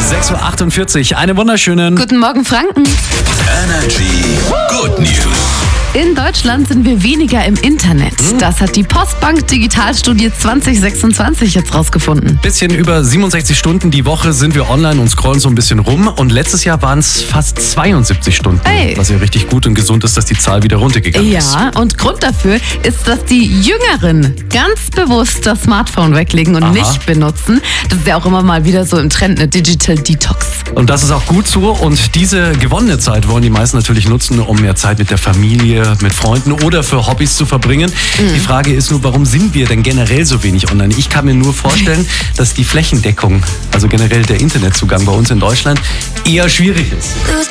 6.48 Uhr, einen wunderschönen Guten Morgen, Franken. Energy Good News. In Deutschland sind wir weniger im Internet. Das hat die Postbank Digitalstudie 2026 jetzt rausgefunden. Bisschen über 67 Stunden die Woche sind wir online und scrollen so ein bisschen rum. Und letztes Jahr waren es fast 72 Stunden. Hey. Was ja richtig gut und gesund ist, dass die Zahl wieder runtergegangen ist. Ja, und Grund dafür ist, dass die Jüngeren ganz bewusst das Smartphone weglegen und nicht benutzen. Das ist ja auch immer mal wieder so im Trend, eine Digital Detox. Und das ist auch gut so. Und diese gewonnene Zeit wollen die meisten natürlich nutzen, um mehr Zeit mit der Familie, mit Freunden oder für Hobbys zu verbringen. Die Frage ist nur, warum sind wir denn generell so wenig online? Ich kann mir nur vorstellen, dass die Flächendeckung, also generell der Internetzugang bei uns in Deutschland, eher schwierig ist.